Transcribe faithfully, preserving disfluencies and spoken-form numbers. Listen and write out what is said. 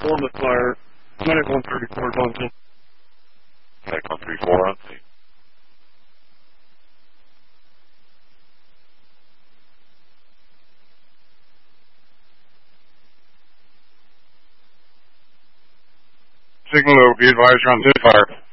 Columbus Fire, Medic one thirty-four is on scene. Medic one thirty-four on scene. Signal over, be advised you're on scene fire.